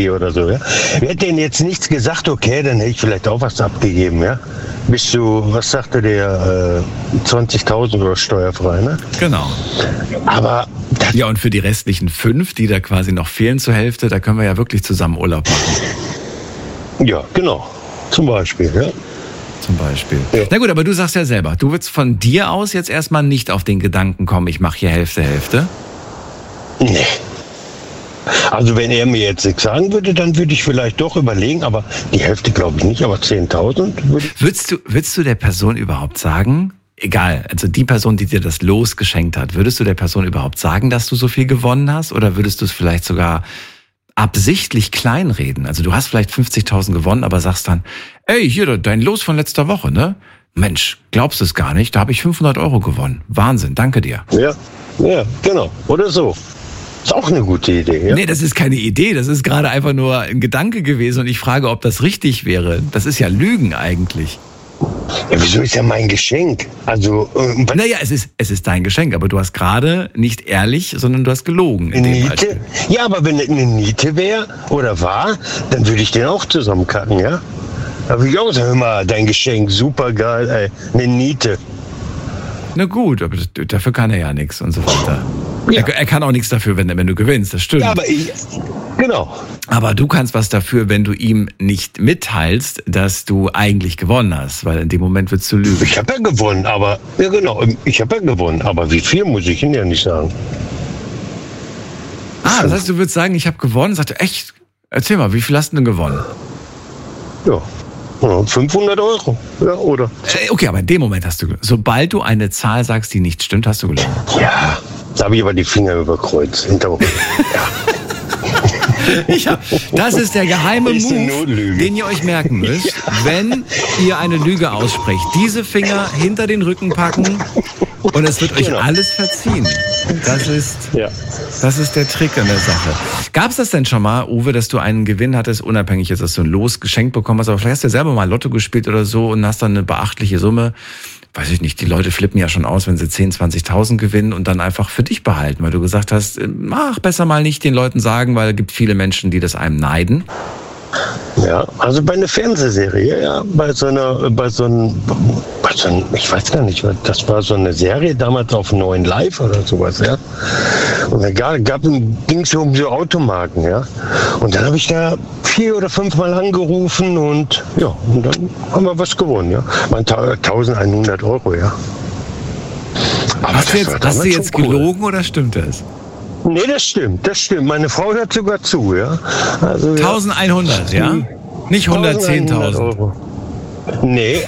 oder so, ja. Wir hätten denen jetzt nichts gesagt, okay, dann hätte ich vielleicht auch was abgegeben, ja. Bis zu, was sagte der, 20.000 oder steuerfrei, ne? Genau. Aber ja, und für die restlichen 5, die da quasi noch fehlen zur Hälfte, da können wir ja wirklich zusammen Urlaub machen. Ja, genau. Zum Beispiel, ja. Zum Beispiel. Ja. Na gut, aber du sagst ja selber, du würdest von dir aus jetzt erstmal nicht auf den Gedanken kommen, ich mache hier Hälfte. Nee. Also wenn er mir jetzt nichts sagen würde, dann würde ich vielleicht doch überlegen, aber die Hälfte glaube ich nicht, aber 10.000 würde ich... Würdest du der Person überhaupt sagen, egal, also die Person, die dir das Los geschenkt hat, würdest du der Person überhaupt sagen, dass du so viel gewonnen hast, oder würdest du es vielleicht sogar absichtlich kleinreden? Also du hast vielleicht 50.000 gewonnen, aber sagst dann, ey, hier, dein Los von letzter Woche, ne? Mensch, glaubst du es gar nicht, da habe ich 500 € gewonnen. Wahnsinn, danke dir. Ja, genau, oder so. Ist auch eine gute Idee, ja? Nee, das ist keine Idee, das ist gerade einfach nur ein Gedanke gewesen und ich frage, ob das richtig wäre. Das ist ja Lügen eigentlich. Ja, wieso ist ja mein Geschenk? Also, naja, es ist dein Geschenk, aber du hast gerade nicht ehrlich, sondern du hast gelogen. In dem Niete? Beispiel. Ja, aber wenn es eine Niete wäre oder war, dann würde ich den auch zusammenkacken, ja? Da würde ich auch sagen, hör mal, dein Geschenk, super geil, ey, eine Niete. Na gut, aber dafür kann er ja nichts und so weiter. Ja. Er kann auch nichts dafür, wenn du gewinnst, das stimmt. Ja, aber genau. Aber du kannst was dafür, wenn du ihm nicht mitteilst, dass du eigentlich gewonnen hast, weil in dem Moment würdest du lügen. Ich habe ja gewonnen, aber, ja genau, ich habe ja gewonnen, aber wie viel muss ich Ihnen ja nicht sagen. Ah, das heißt, du würdest sagen, ich habe gewonnen, sagt er, echt? Erzähl mal, wie viel hast du denn gewonnen? Ja, 500 €, ja, oder? Okay, aber in dem Moment hast du, sobald du eine Zahl sagst, die nicht stimmt, hast du gelogen. Ja, da habe ich aber die Finger überkreuzt. Das ist der geheime Ist eine Move, Notlüge. den ihr euch merken müsst, wenn ihr eine Lüge aussprecht. Diese Finger hinter den Rücken packen und es wird euch Genau. alles verziehen. Das ist der Trick an der Sache. Gab es das denn schon mal, Uwe, dass du einen Gewinn hattest, unabhängig jetzt, dass du ein Los geschenkt bekommen hast, aber vielleicht hast du ja selber mal Lotto gespielt oder so und hast dann eine beachtliche Summe. Weiß ich nicht, die Leute flippen ja schon aus, wenn sie 10.000, 20.000 gewinnen und dann einfach für dich behalten, weil du gesagt hast, ach, besser mal nicht den Leuten sagen, weil es gibt viele Menschen, die das einem neiden. Ja, also bei einer Fernsehserie, ja, bei so einer, ich weiß gar nicht, das war so eine Serie damals auf 9 Live oder sowas, ja. Und da ging es um so Automarken, ja. Und dann habe ich da 4 oder 5 Mal angerufen und ja, und dann haben wir was gewonnen, ja. Waren 1.100 €, ja. Aber Hast du jetzt cool. gelogen oder stimmt das? Nee, das stimmt. Meine Frau hört sogar zu, ja. Also, 1.100, ja? Nicht 110.000. €. Nee,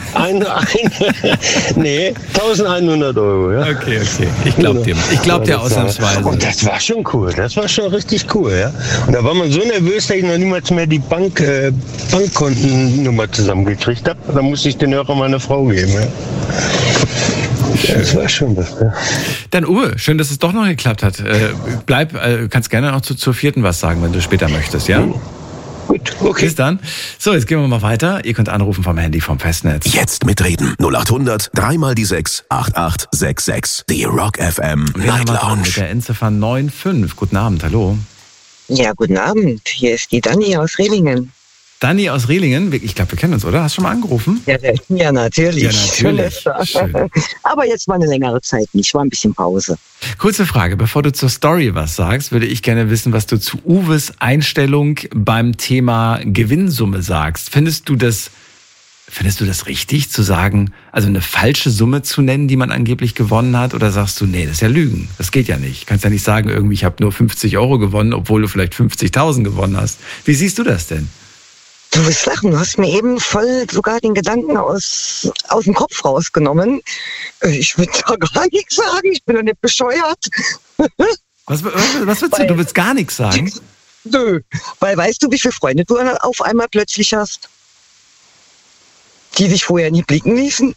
1.100 €, ja. Okay. Ich glaub dir. Ich glaub dir ausnahmsweise. Und das war schon cool. Das war schon richtig cool, ja. Und da war man so nervös, dass ich noch niemals mehr die Bankkontennummer zusammengekriegt habe. Da musste ich den Hörer meiner Frau geben, ja. Das war schon was, ja. Dann Uwe, schön, dass es doch noch geklappt hat. Kannst gerne noch zur 4. was sagen, wenn du später möchtest, ja? Gut, okay. Bis dann. So, jetzt gehen wir mal weiter. Ihr könnt anrufen vom Handy, vom Festnetz. Jetzt mitreden. 0800 3x6 8866. Die Rock FM Night Mit Lounge. der Endziffer 95. Guten Abend, hallo. Ja, guten Abend. Hier ist die Dani aus Rehlingen. Dani aus Rehlingen, ich glaube, wir kennen uns, oder? Hast du schon mal angerufen? Ja, natürlich. Ja, natürlich. Schön. Aber jetzt mal eine längere Zeit nicht. War ein bisschen Pause. Kurze Frage, bevor du zur Story was sagst, würde ich gerne wissen, was du zu Uwes Einstellung beim Thema Gewinnsumme sagst. Findest du das richtig zu sagen, also eine falsche Summe zu nennen, die man angeblich gewonnen hat? Oder sagst du, nee, das ist ja Lügen, das geht ja nicht. Du kannst ja nicht sagen, irgendwie, ich habe nur 50 € gewonnen, obwohl du vielleicht 50.000 gewonnen hast. Wie siehst du das denn? Du wirst lachen, du hast mir eben voll sogar den Gedanken aus dem Kopf rausgenommen. Ich würde da gar nichts sagen, ich bin doch nicht bescheuert. Was willst du? Du willst gar nichts sagen? Nö, weil weißt du, wie viele Freunde du auf einmal plötzlich hast? Die dich vorher nie blicken ließen?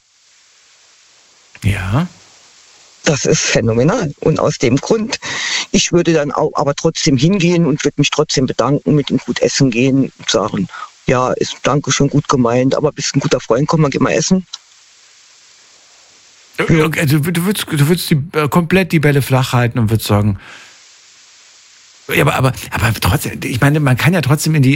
Ja. Das ist phänomenal. Und aus dem Grund, ich würde dann auch aber trotzdem hingehen und würde mich trotzdem bedanken, mit ihm gut essen gehen und sagen, ja, ist danke schon gut gemeint, aber bist ein guter Freund, komm mal, geh mal essen. Okay, du würdest komplett die Bälle flach halten und würdest sagen, Ja, aber trotzdem, ich meine, man kann ja trotzdem